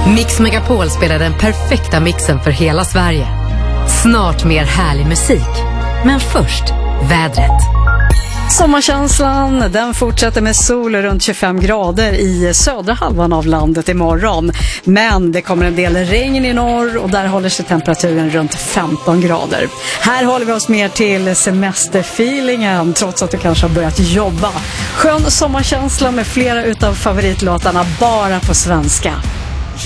Mix Megapol spelar den perfekta mixen för hela Sverige. Snart mer härlig musik. Men först, vädret. Sommarkänslan, den fortsätter med sol runt 25 grader i södra halvan av landet imorgon. Men det kommer en del regn i norr och där håller sig temperaturen runt 15 grader. Här håller vi oss mer till semesterfeelingen trots att du kanske har börjat jobba. Skön sommarkänsla med flera utav favoritlåtarna bara på svenska.